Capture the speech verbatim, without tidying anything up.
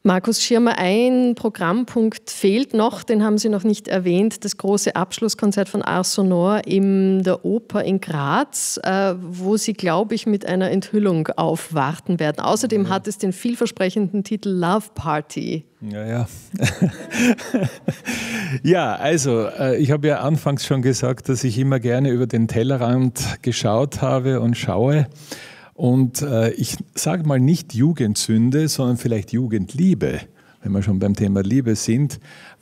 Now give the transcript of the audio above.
Markus Schirmer, ein Programmpunkt fehlt noch, den haben Sie noch nicht erwähnt, das große Abschlusskonzert von Ars Sonor in der Oper in Graz, äh, wo Sie, glaube ich, mit einer Enthüllung aufwarten werden. Außerdem ja. hat es den vielversprechenden Titel Love Party. Ja, ja. ja, also äh, ich habe ja anfangs schon gesagt, dass ich immer gerne über den Tellerrand geschaut habe und schaue. Und äh, ich sage mal nicht Jugendsünde, sondern vielleicht Jugendliebe, wenn wir schon beim Thema Liebe sind.